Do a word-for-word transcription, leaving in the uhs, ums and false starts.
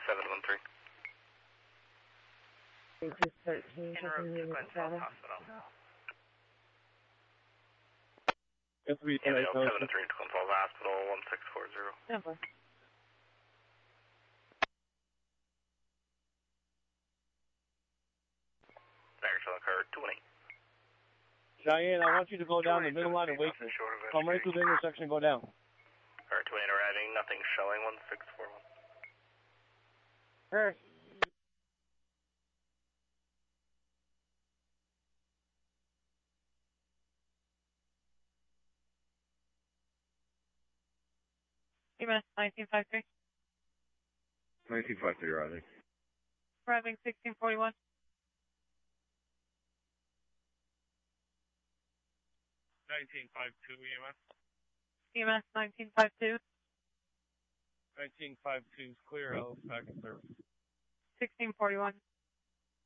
seven one three. Just thirteen. En route to Glen Falls Hospital. Yes, we seven three to Glen Falls Hospital, one six four zero. Number. Actual occurred two one eight. Cheyenne, I want you to go down the middle line and wait. Come right through the intersection and go down. Alright, two eight arriving, nothing showing, one six four one. Her. E M S nineteen five three. nineteen five three arriving. Arriving sixteen forty-one. nineteen five two E M S. E M S nineteen five two. nineteen five two is clear, Ellis, back in service. sixteen forty-one.